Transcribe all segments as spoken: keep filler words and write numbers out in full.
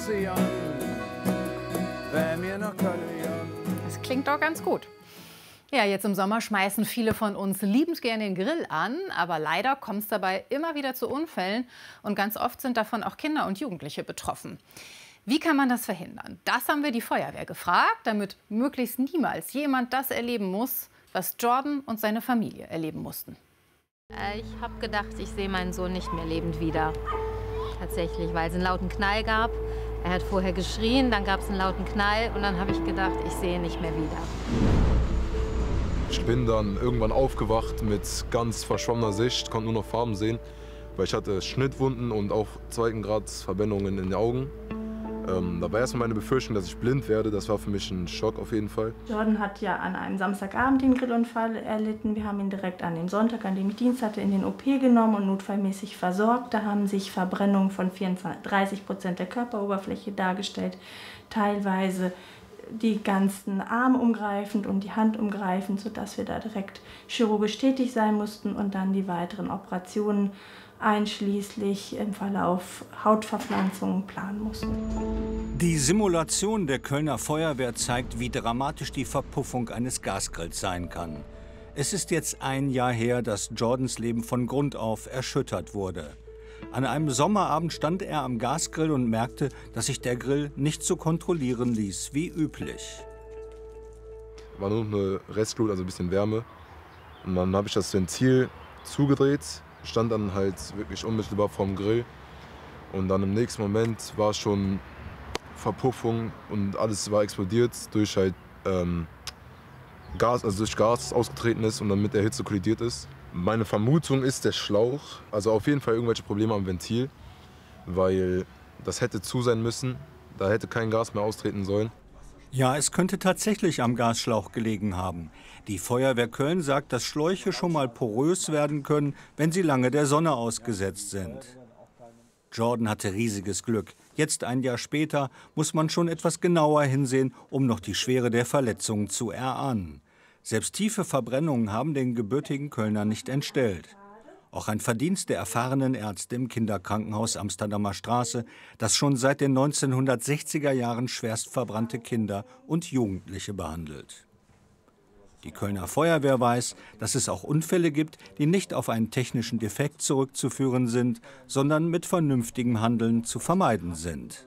Ozean, wär mir noch Kalian. Das klingt doch ganz gut. Ja, jetzt im Sommer schmeißen viele von uns liebend gerne den Grill an, aber leider kommt es dabei immer wieder zu Unfällen und ganz oft sind davon auch Kinder und Jugendliche betroffen. Wie kann man das verhindern? Das haben wir die Feuerwehr gefragt, damit möglichst niemals jemand das erleben muss, was Jordan und seine Familie erleben mussten. Ich habe gedacht, ich sehe meinen Sohn nicht mehr lebend wieder. Tatsächlich, weil es einen lauten Knall gab. Er hat vorher geschrien, dann gab es einen lauten Knall und dann habe ich gedacht, ich sehe ihn nicht mehr wieder. Ich bin dann irgendwann aufgewacht mit ganz verschwommener Sicht, konnte nur noch Farben sehen, weil ich hatte Schnittwunden und auch zweiten Grads Verbrennungen in den Augen. Ähm, da war erstmal meine Befürchtung, dass ich blind werde. Das war für mich ein Schock auf jeden Fall. Jordan hat ja an einem Samstagabend den Grillunfall erlitten. Wir haben ihn direkt an dem Sonntag, an dem ich Dienst hatte, in den O P genommen und notfallmäßig versorgt. Da haben sich Verbrennungen von vierunddreißig Prozent der Körperoberfläche dargestellt, teilweise die ganzen Arme umgreifend und die Hand umgreifend, sodass wir da direkt chirurgisch tätig sein mussten und dann die weiteren Operationen einschließlich im Verlauf Hautverpflanzungen planen mussten. Die Simulation der Kölner Feuerwehr zeigt, wie dramatisch die Verpuffung eines Gasgrills sein kann. Es ist jetzt ein Jahr her, dass Jordans Leben von Grund auf erschüttert wurde. An einem Sommerabend stand er am Gasgrill und merkte, dass sich der Grill nicht so kontrollieren ließ wie üblich. War nur noch eine Restglut, also ein bisschen Wärme. Und dann habe ich das Ventil zugedreht, stand dann halt wirklich unmittelbar vorm Grill. Und dann im nächsten Moment war schon Verpuffung und alles war explodiert durch halt ähm, Gas, also durch Gas, das ausgetreten ist und dann mit der Hitze kollidiert ist. Meine Vermutung ist der Schlauch, also auf jeden Fall irgendwelche Probleme am Ventil, weil das hätte zu sein müssen, da hätte kein Gas mehr austreten sollen. Ja, es könnte tatsächlich am Gasschlauch gelegen haben. Die Feuerwehr Köln sagt, dass Schläuche schon mal porös werden können, wenn sie lange der Sonne ausgesetzt sind. Jordan hatte riesiges Glück. Jetzt, ein Jahr später, muss man schon etwas genauer hinsehen, um noch die Schwere der Verletzungen zu erahnen. Selbst tiefe Verbrennungen haben den gebürtigen Kölner nicht entstellt. Auch ein Verdienst der erfahrenen Ärzte im Kinderkrankenhaus Amsterdamer Straße, das schon seit den neunzehnhundertsechziger Jahren schwerst verbrannte Kinder und Jugendliche behandelt. Die Kölner Feuerwehr weiß, dass es auch Unfälle gibt, die nicht auf einen technischen Defekt zurückzuführen sind, sondern mit vernünftigem Handeln zu vermeiden sind.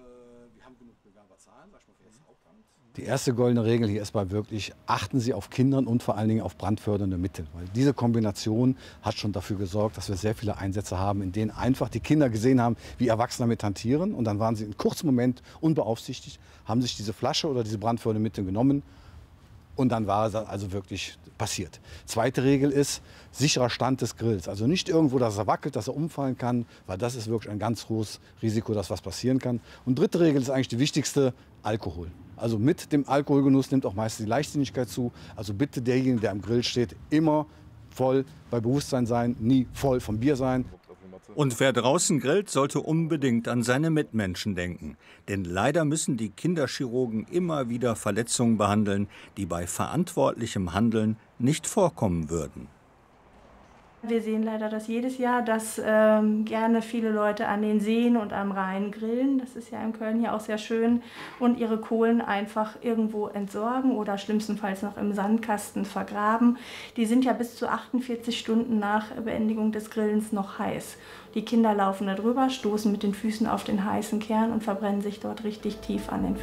Die erste goldene Regel hier ist mal wirklich, achten Sie auf Kindern und vor allen Dingen auf brandfördernde Mittel. Weil diese Kombination hat schon dafür gesorgt, dass wir sehr viele Einsätze haben, in denen einfach die Kinder gesehen haben, wie Erwachsene damit hantieren. Und dann waren sie in einem kurzen Moment unbeaufsichtigt, haben sich diese Flasche oder diese brandfördernde Mittel genommen. Und dann war es also wirklich passiert. Zweite Regel ist sicherer Stand des Grills. Also nicht irgendwo, dass er wackelt, dass er umfallen kann, weil das ist wirklich ein ganz hohes Risiko, dass was passieren kann. Und dritte Regel ist eigentlich die wichtigste, Alkohol. Also mit dem Alkoholgenuss nimmt auch meistens die Leichtsinnigkeit zu. Also bitte derjenige, der am Grill steht, immer voll bei Bewusstsein sein, nie voll vom Bier sein. Und wer draußen grillt, sollte unbedingt an seine Mitmenschen denken. Denn leider müssen die Kinderchirurgen immer wieder Verletzungen behandeln, die bei verantwortlichem Handeln nicht vorkommen würden. Wir sehen leider das jedes Jahr, dass ähm, gerne viele Leute an den Seen und am Rhein grillen. Das ist ja in Köln hier auch sehr schön. Und ihre Kohlen einfach irgendwo entsorgen oder schlimmstenfalls noch im Sandkasten vergraben. Die sind ja bis zu achtundvierzig Stunden nach Beendigung des Grillens noch heiß. Die Kinder laufen da drüber, stoßen mit den Füßen auf den heißen Kern und verbrennen sich dort richtig tief an den Füßen.